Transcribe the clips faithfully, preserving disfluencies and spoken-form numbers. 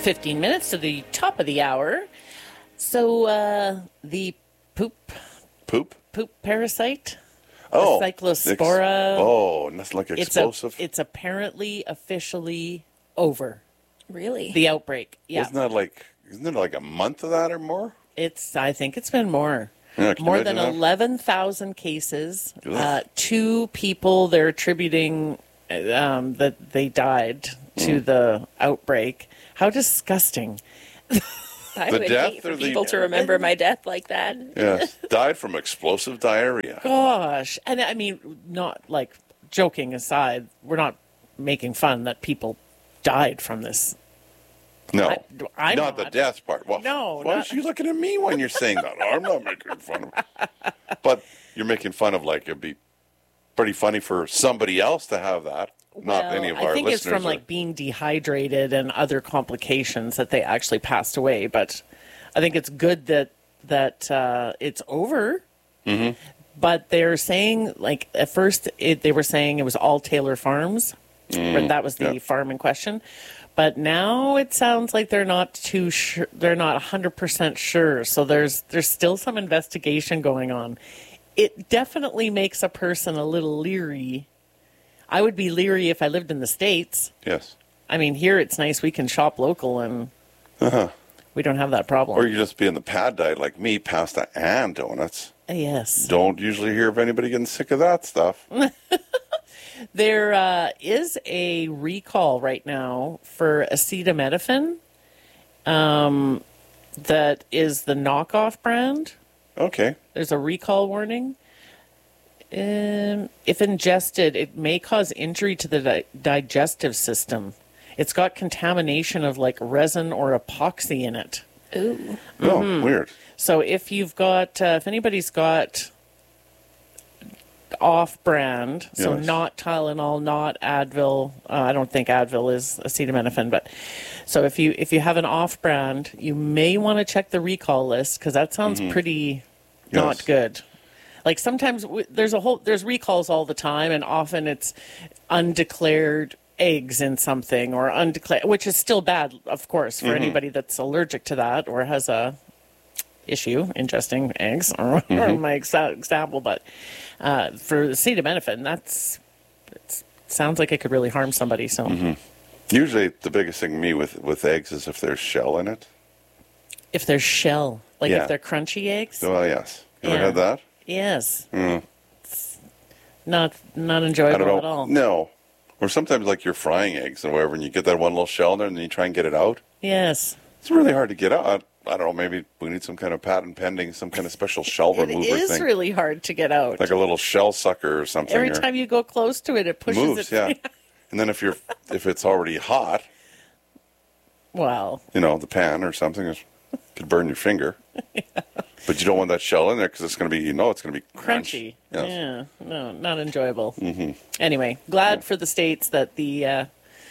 fifteen minutes to the top of the hour. So uh, the poop Poop? poop parasite, Oh. the cyclospora. Ex- oh, that's like it's explosive. a, it's apparently officially over. Really? The outbreak. Yeah. Isn't that like, isn't it like a month of that or more? It's. I think it's been more. Yeah, can you more imagine than that? eleven thousand cases. Ugh. Uh, two people they're attributing um, that they died to Mm. the outbreak. How disgusting. I The would death hate or for the- people to remember my death like that. Yes. Died from explosive diarrhea. Gosh. And I mean, not like joking aside, we're not making fun that people died from this. No. I- I'm not, the not. death part. Well, No, Why not- are you looking at me when you're saying that? I'm not making fun of it. But you're making fun of, like, it'd be pretty funny for somebody else to have that. Not Well, any of I our think listeners. it's from are- like being dehydrated and other complications that they actually passed away. But I think it's good that that uh, it's over. Mm-hmm. But they're saying, like, at first it, they were saying it was all Taylor Farms. But that was the Mm, yeah. farm in question. But now it sounds like they're not too sure. They're not one hundred percent sure. So there's there's still some investigation going on. It definitely makes a person a little leery. I would be leery if I lived in the States. Yes. I mean, here it's nice. We can shop local and Uh-huh. we don't have that problem. Or you just be in the pad diet like me, pasta and donuts. Yes. Don't usually hear of anybody getting sick of that stuff. There uh, is a recall right now for acetaminophen um, that is the knockoff brand. Okay. There's a recall warning. Um, if ingested, it may cause injury to the di- digestive system. It's got contamination of like resin or epoxy in it. Ooh. Oh, Mm-hmm. weird. So if you've got, uh, if anybody's got off-brand, so Yes. not Tylenol, not Advil. Uh, I don't think Advil is acetaminophen, but so if you if you have an off-brand, you may want to check the recall list because that sounds pretty not Yes. good. Like sometimes w- there's a whole there's recalls all the time, and often it's undeclared eggs in something or undeclared, which is still bad, of course, for anybody that's allergic to that or has a issue ingesting eggs or, or my exa- example. But uh, for acetaminophen, that's it sounds like it could really harm somebody. So Usually the biggest thing to me with, with eggs is if there's shell in it. if there's shell, like Yeah. if they're crunchy eggs, Well, yes. You ever Yeah. had that? yes, Mm. It's not not I enjoyable don't know. at all. No. Or sometimes like you're frying eggs and whatever, and you get that one little shell in there and then you try and get it out. Yes. It's really hard to get out. I don't know, maybe we need some kind of patent pending, some kind of special shell It remover is thing. really hard to get out. Like a little shell sucker or something. Every or time you go close to it, it pushes moves, it. yeah. And then if you're if it's already hot, Wow. you know, the pan or something, it could burn your finger. But you don't want that shell in there because it's going to be, you know, it's going to be crunch. Crunchy. Yes. Yeah. No, not enjoyable. Mm-hmm. Anyway, glad for the States that the uh,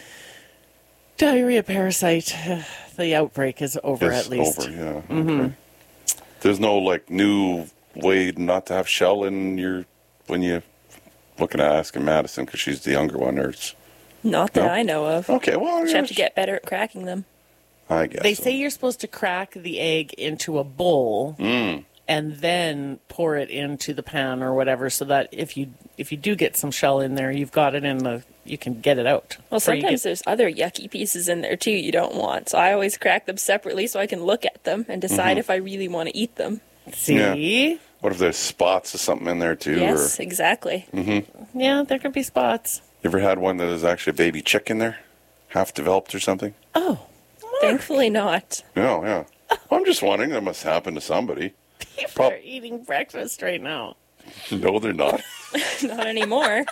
diarrhea parasite, uh, the outbreak is over It's at least. over, yeah. Okay. There's no like new way not to have shell in your when you looking at asking Madison because she's the younger one. Or it's, Not that No? I know of. okay, well, Just yeah, have to get better at cracking them. I guess They so. say you're supposed to crack the egg into a bowl Mm. and then pour it into the pan or whatever, so that if you if you do get some shell in there, you've got it in the you can get it out. Well, before you sometimes get- there's other yucky pieces in there too you don't want. So I always crack them separately so I can look at them and decide if I really want to eat them. see. What if there's spots of something in there too? Yes, Or exactly. Yeah, there could be spots. you ever had one that is actually a baby chick in there, half developed or something? Oh, Thankfully not. No, yeah. Well, I'm just wondering. That must happen to somebody. people Prob- are eating breakfast right now. No, they're not. Not anymore.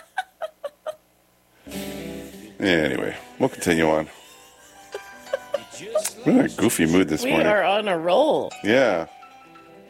Anyway, we'll continue on. We're in a goofy mood this We morning. are on a roll. Yeah.